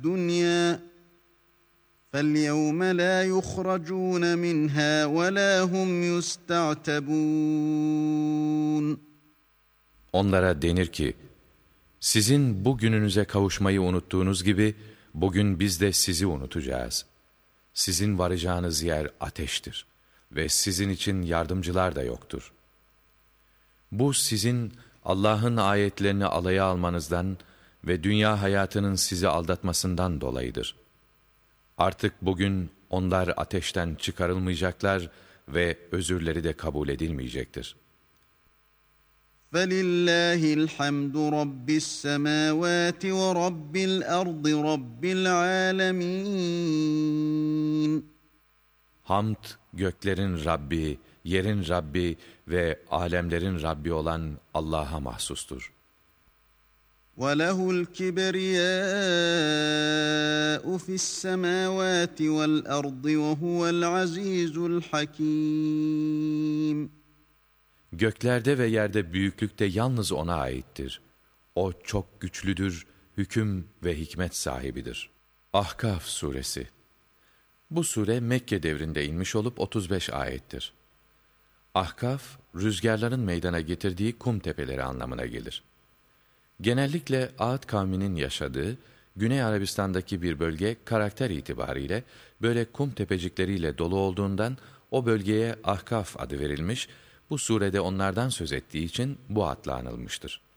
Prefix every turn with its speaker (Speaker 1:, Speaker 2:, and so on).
Speaker 1: الدُّنْيَا فَالْيَوْمَ لَا يُخْرَجُونَ مِنْهَا وَلَا هُمْ يُسْتَعْتَبُونَ.
Speaker 2: Onlara denir ki, sizin bugününüze kavuşmayı unuttuğunuz gibi, bugün biz de sizi unutacağız. Sizin varacağınız yer ateştir ve sizin için yardımcılar da yoktur. Bu sizin Allah'ın ayetlerini alaya almanızdan ve dünya hayatının sizi aldatmasından dolayıdır. Artık bugün onlar ateşten çıkarılmayacaklar ve özürleri de kabul edilmeyecektir.
Speaker 1: فَلِلَّهِ الْحَمْدُ رَبِّ السَّمَاوَاتِ وَرَبِّ الْأَرْضِ رَبِّ الْعَالَمِينَ.
Speaker 2: Hamd, göklerin Rabbi, yerin Rabbi ve alemlerin Rabbi olan Allah'a mahsustur.
Speaker 1: وَلَهُ الْكِبْرِيَاءُ فِي السَّمَاوَاتِ وَالْأَرْضِ وَهُوَ الْعَزِيزُ الْحَكِيمُ.
Speaker 2: Göklerde ve yerde büyüklük de yalnız O'na aittir. O çok güçlüdür, hüküm ve hikmet sahibidir. Ahkaf suresi. Bu sure Mekke devrinde inmiş olup 35 ayettir. Ahkaf, rüzgarların meydana getirdiği kum tepeleri anlamına gelir. Genellikle Ad kavminin yaşadığı, Güney Arabistan'daki bir bölge karakter itibariyle böyle kum tepecikleriyle dolu olduğundan o bölgeye Ahkaf adı verilmiş, bu surede onlardan söz ettiği için bu adla anılmıştır.